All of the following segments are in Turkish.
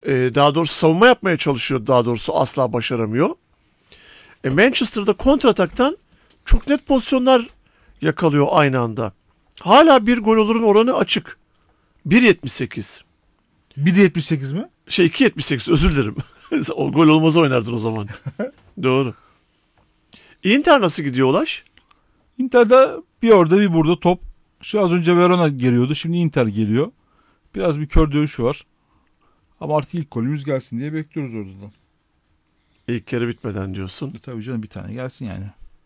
Daha doğrusu savunma yapmaya çalışıyor, daha doğrusu asla başaramıyor. Manchester'da kontrataktan çok net pozisyonlar yakalıyor aynı anda. Hala bir gol olurun oranı açık. 1.78. 1.78 mi? 2.78, özür dilerim. O gol olmaz oynardın o zaman. Doğru. Inter nasıl gidiyor Ulaş? Inter'de bir orada bir burada top. Şu az önce Verona geliyordu. Şimdi Inter geliyor. Biraz bir kör dövüşü var. Ama artık ilk golümüz gelsin diye bekliyoruz oradan. İlk yarı bitmeden diyorsun. Tabii canım, bir tane gelsin yani.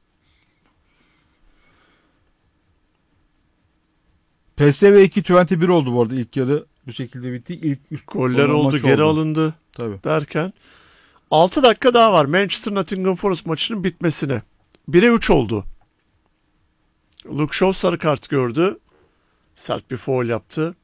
PSV 2-21 oldu bu arada, ilk yarı bu şekilde bitti. İlk goller oldu, geri alındı. Tabii. Derken 6 dakika daha var Manchester Nottingham Forest maçının bitmesine. 1'e 3 oldu. Luke Shaw sarı kart gördü. Sert bir foul yaptı.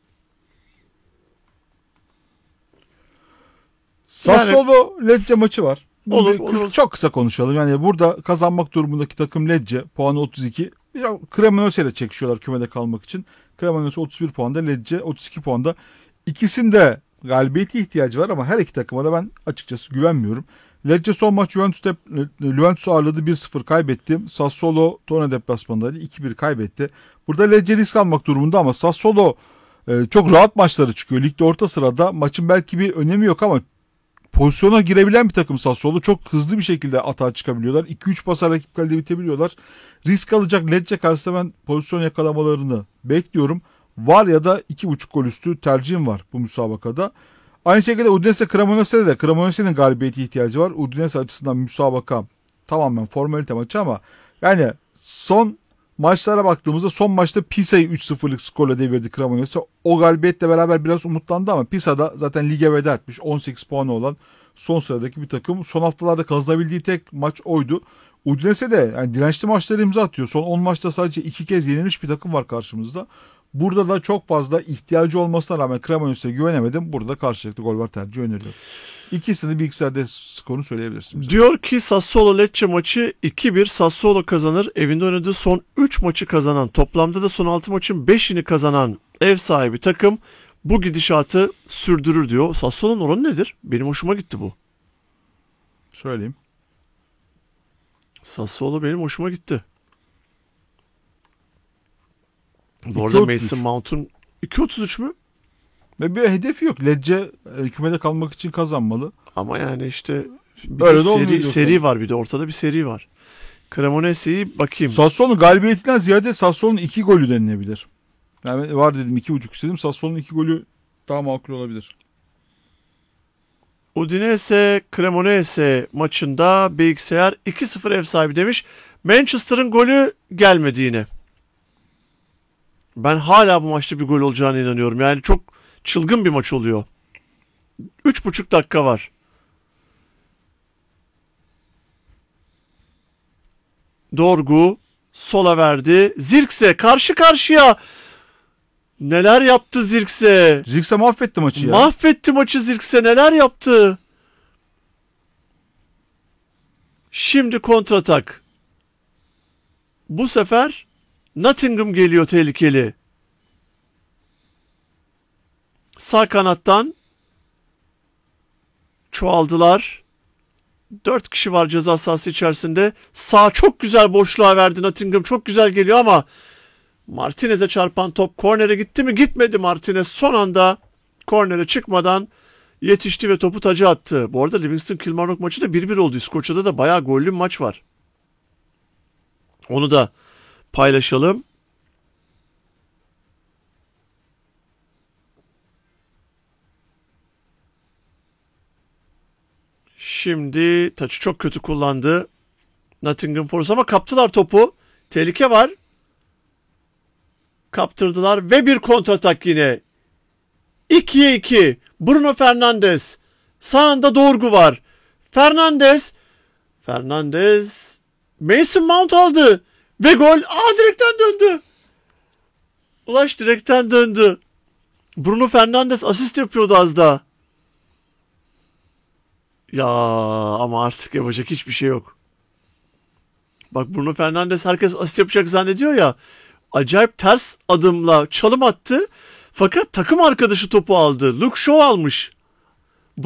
Sassuolo Lecce maçı var. Olur. Çok kısa konuşalım. Yani burada kazanmak durumundaki takım Lecce. Puanı 32. Cremonese ile çekişiyorlar kümede kalmak için. Cremonese 31 puanda, Lecce 32 puanda. İkisinde galibiyete ihtiyacı var ama her iki takıma da ben açıkçası güvenmiyorum. Lecce son maç Juventus'u ağırladı, 1-0 kaybetti. Sassuolo Torino deplasmanındaydı, 2-1 kaybetti. Burada Lecce risk almak durumunda ama Sassuolo çok rahat maçları çıkıyor. Ligde orta sırada, maçın belki bir önemi yok ama pozisyona girebilen bir takım Sassuolo. Çok hızlı bir şekilde atağa çıkabiliyorlar. 2-3 pasar rakip kalede bitebiliyorlar. Risk alacak Lecce karşısında ben pozisyon yakalamalarını bekliyorum. Var ya da 2.5 gol üstü tercihim var bu müsabakada. Aynı şekilde Udinese Cremonese'de de Cremonese'nin galibiyete ihtiyacı var. Udinese açısından müsabaka tamamen formalite maçı ama yani son maçlara baktığımızda son maçta Pisa'yı 3-0'lık skorla devirdi Cremonese. O galibiyetle beraber biraz umutlandı ama Pisa da zaten lige veda etmiş. 18 puanı olan son sıradaki bir takım. Son haftalarda kazanabildiği tek maç oydu. Udinese de yani dirençli maçları imza atıyor. Son 10 maçta sadece 2 kez yenilmiş bir takım var karşımızda. Burada da çok fazla ihtiyacı olmasına rağmen Cremonese'ye güvenemedim. Burada karşılıklı gol var tercih öneriyorum. İkisini bilgisayarda skorunu söyleyebilirsiniz. Diyor ki Sassuolo Lecce maçı 2-1 Sassuolo kazanır. Evinde oynadığı son 3 maçı kazanan, toplamda da son 6 maçın 5'ini kazanan ev sahibi takım bu gidişatı sürdürür diyor. Sassuolo'nun oranı nedir? Benim hoşuma gitti bu. Söyleyeyim. Sassuolo benim hoşuma gitti. Bu arada Mason Mount'un 2.33 mü? Ve bir hedefi yok. Lecce kümede kalmak için kazanmalı. Ama yani işte bir seri var, bir de ortada bir seri var. Cremonese'yi bakayım. Sassuolo'nun galibiyetinden ziyade Sassuolo'nun 2 golü denilebilir. Yani var dedim 2.5 istedim. Sassuolo'nun 2 golü daha makul olabilir. Udinese Cremonese maçında bilgisayar 2-0 ev sahibi demiş. Manchester'ın golü gelmedi yine. Ben hala bu maçta bir gol olacağına inanıyorum. Yani çok çılgın bir maç oluyor. 3,5 dakika var. Dorgu sola verdi. Zirkse karşı karşıya. Neler yaptı Zirkse? Zirkse mahvetti maçı ya. Mahvetti maçı Zirkse, neler yaptı? Şimdi kontratak. Bu sefer Nottingham geliyor tehlikeli. Sağ kanattan çoğaldılar. 4 kişi var ceza sahası içerisinde. Sağ çok güzel boşluğa verdi Nottingham. Çok güzel geliyor ama Martinez'e çarpan top kornere gitti mi? Gitmedi Martinez. Son anda kornere çıkmadan yetişti ve topu taca attı. Bu arada Livingston Kilmarnock maçı da 1-1 oldu. İskoçya'da da bayağı gollü bir maç var. Onu da paylaşalım. Şimdi taçı çok kötü kullandı Nottingham Forest ama kaptılar topu. Tehlike var. Kaptırdılar ve bir kontratak yine. 2'ye 2. Bruno Fernandes. Sağında Dorgu var. Fernandes. Mason Mount aldı. Ve gol. Direkten döndü. Ulaş direkten döndü. Bruno Fernandes asist yapıyordu az daha. Ya ama artık yapacak hiçbir şey yok. Bak Bruno Fernandes herkes asist yapacak zannediyor ya. Acayip ters adımla çalım attı. Fakat takım arkadaşı topu aldı. Luke Shaw almış.